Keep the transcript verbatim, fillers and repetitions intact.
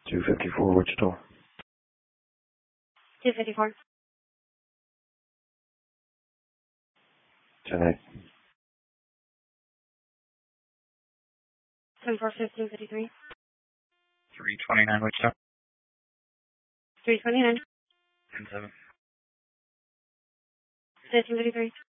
two fifty-four Wichita. two fifty-four. ten eight. ten four fifteen fifty-three. three twenty-nine Wichita. three twenty-nine. ten seven. fifteen fifty-three.